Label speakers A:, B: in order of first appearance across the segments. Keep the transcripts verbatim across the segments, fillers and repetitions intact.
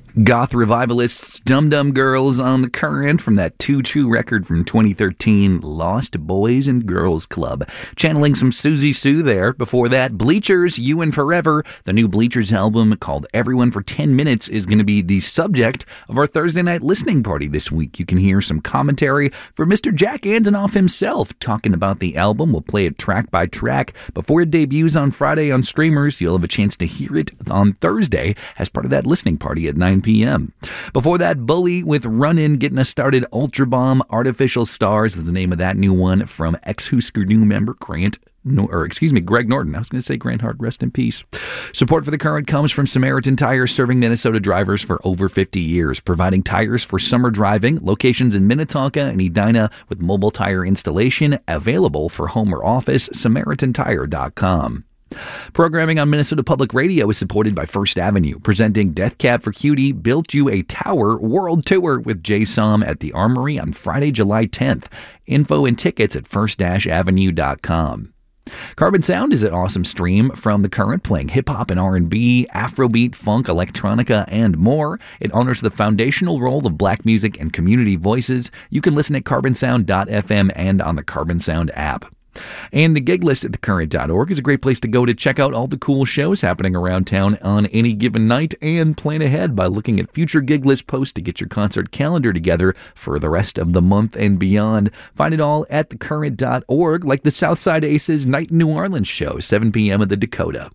A: Goth revivalists Dum Dum Girls on the Current from that two two record from twenty thirteen, Lost Boys and Girls Club. Channeling some Susie Sue there. Before that, Bleachers, You and Forever. The new Bleachers album called Everyone for ten minutes is going to be the subject of our Thursday night listening party this week. You can hear some commentary from Mister Jack Antonoff himself talking about the album. We'll play it track by track. Before it debuts on Friday on streamers, you'll have a chance to hear it on Thursday as part of that listening party at nine p.m. Before that, Bully with Run In getting us started. Ultra Bomb, Artificial Stars is the name of that new one from ex-Husker Du member Grant, no, or excuse me, Greg Norton. I was going to say Grant Hart, rest in peace. Support for the Current comes from Samaritan Tires, serving Minnesota drivers for over fifty years, providing tires for summer driving. Locations in Minnetonka and Edina with mobile tire installation, available for home or office. Samaritan Tire dot com. Programming on Minnesota Public Radio is supported by First Avenue, presenting Death Cab for Cutie, Built You a Tower World Tour with Jay Som at the Armory on Friday, July tenth. Info and tickets at first avenue dot com. Carbon Sound is an awesome stream from the Current, playing hip-hop and R and B, Afrobeat, funk, electronica, and more. It honors the foundational role of black music and community voices. You can listen at carbon sound dot f m and on the Carbon Sound app. And the gig list at the current dot org is a great place to go to check out all the cool shows happening around town on any given night and plan ahead by looking at future gig list posts to get your concert calendar together for the rest of the month and beyond. Find it all at the current dot org, like the Southside Aces Night in New Orleans show, seven p.m. at the Dakota.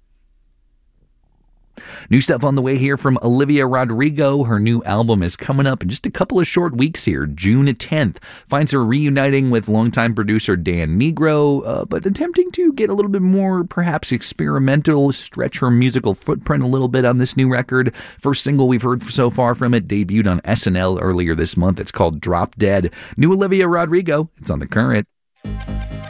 A: New stuff on the way here from Olivia Rodrigo. Her new album is coming up in just a couple of short weeks here. June tenth finds her reuniting with longtime producer Dan Nigro, uh, but attempting to get a little bit more, perhaps experimental, stretch her musical footprint a little bit on this new record. First single we've heard so far from it debuted on S N L earlier this month. It's called Drop Dead. New Olivia Rodrigo. It's on The Current.